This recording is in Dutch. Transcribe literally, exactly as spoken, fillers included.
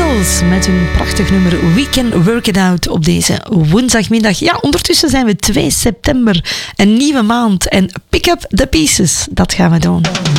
Girls met hun prachtig nummer We Can Work It Out op deze woensdagmiddag. Ja, ondertussen zijn we twee september, een nieuwe maand en pick up the pieces, dat gaan we doen.